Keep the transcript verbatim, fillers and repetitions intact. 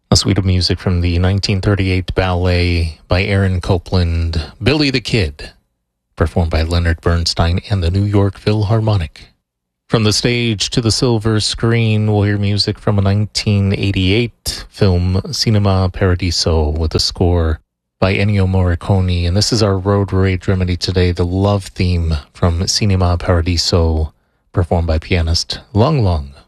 A suite of music from the nineteen thirty-eight ballet by Aaron Copland, Billy the Kid, performed by Leonard Bernstein and the New York Philharmonic. From the stage to the silver screen, we'll hear music from a nineteen eighty-eight film, Cinema Paradiso, with a score by Ennio Morricone. And this is our Road Rage remedy today, the love theme from Cinema Paradiso, performed by pianist Lang Lang.